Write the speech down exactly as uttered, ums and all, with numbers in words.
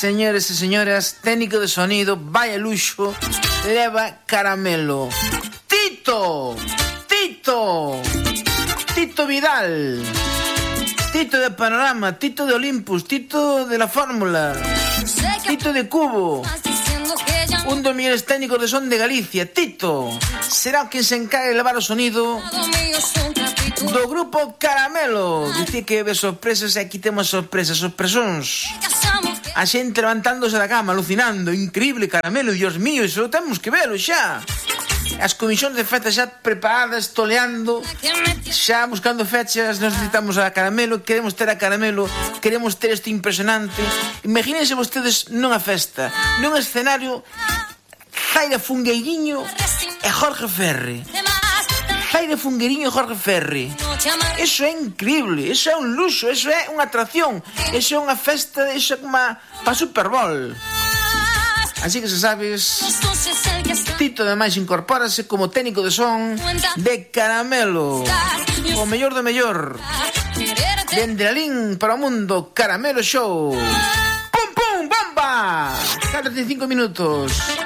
Señores e señoras, técnico de sonido, vaya luxo, leva caramelo. Tito, Tito, Tito Vidal, Tito de Panorama, Tito de Olympus, Tito de la Fórmula, Tito de Cubo, un dos millores técnicos de son de Galicia. Tito será quen se encargue de levar o sonido do grupo Caramelo. Dice que ve sorpresas e aquí temos sorpresas, sorpresóns. A xente levantándose da cama, alucinando. Increíble Caramelo, Dios mío, iso temos que velo xa. As comisións de fechas xa preparadas, toleando, xa buscando fechas. Nos necesitamos a Caramelo, queremos ter a Caramelo, queremos ter isto impresionante. Imagínense vostedes nunha festa, nun escenario, Zaira Fungueiriño e Jorge Ferri. Zaira Fungueiriño e Jorge Ferri. Eso é increíble, eso é un luxo, eso é unha atracción, eso é unha festa, eso é como para Super Bowl. Así que se sabes, Tito ademais incorpórase como técnico de son de Caramelo, o mellor do mellor. Dende Lalín para o mundo, Caramelo Show. Pum pum, bomba. Cada treinta e cinco minutos.